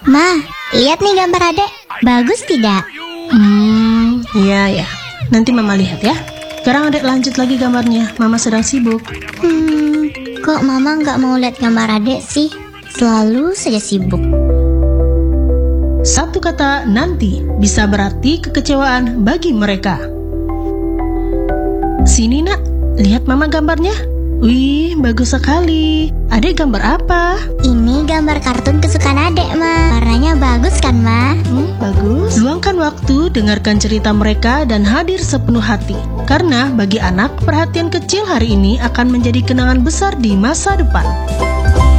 Ma, lihat nih gambar adek. Bagus tidak? Iya ya. Nanti Mama lihat ya. Sekarang adek lanjut lagi gambarnya. Mama sedang sibuk. Kok Mama nggak mau lihat gambar adek sih? Selalu saja sibuk. Satu kata nanti bisa berarti kekecewaan bagi mereka. Sini nak, lihat Mama gambarnya. Wih, bagus sekali. Adek gambar apa? Ini gambar kartun kesukaan adek, Ma. Warnanya bagus kan, Ma? Bagus. Luangkan waktu, dengarkan cerita mereka dan hadir sepenuh hati. Karena bagi anak, perhatian kecil hari ini akan menjadi kenangan besar di masa depan.